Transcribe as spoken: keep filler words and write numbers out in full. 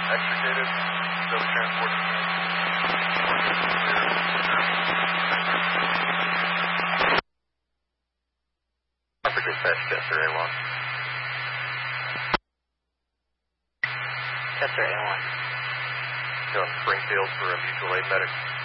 extricated. So we transported him in. Traffic dispatch, Chester A one. Chester A one. Going Springfield for a mutual aid medic.